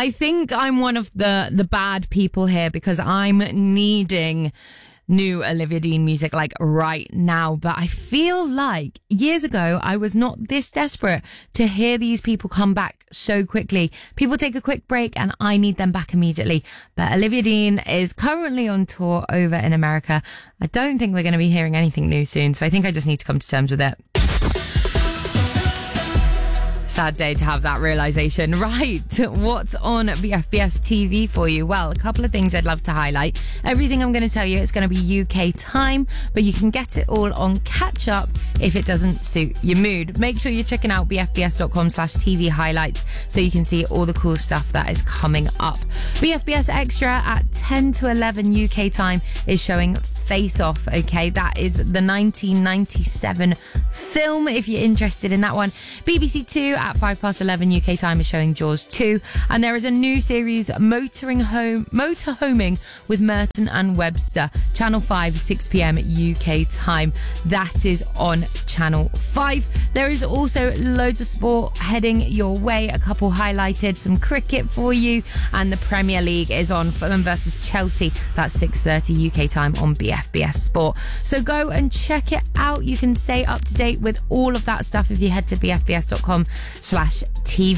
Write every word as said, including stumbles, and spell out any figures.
I think I'm one of the, the bad people here because I'm needing new Olivia Dean music like right now, but I feel like years ago I was not this desperate to hear these people come back so quickly. People take a quick break and I need them back immediately, but Olivia Dean is currently on tour over in America. I don't think we're going to be hearing anything new soon, so I think I just need to come to terms with it. Sad day to have that realisation. Right, what's on B F B S T V for you? Well, a couple of things I'd love to highlight. Everything I'm going to tell you, it's going to be U K time, but you can get it all on catch up if it doesn't suit your mood. Make sure you're checking out bfbs.com slash TV highlights so you can see all the cool stuff that is coming up. B F B S Extra at ten to eleven U K time is showing Face Off, okay? That is the nineteen ninety-seven film, if you're interested in that one. B B C Two at five past eleven U K time is showing Jaws two. And there is a new series, Motoring Home, Motor Homing with Merton and Webster. Channel five, six p.m. U K time. That is on Channel five. There is also loads of sport heading your way. A couple highlighted, some cricket for you. And the Premier League is on, Fulham versus Chelsea. That's six thirty U K time on B F B S Sport. So go and check it out. You can stay up to date with all of that stuff if you head to bfbs.com slash TV.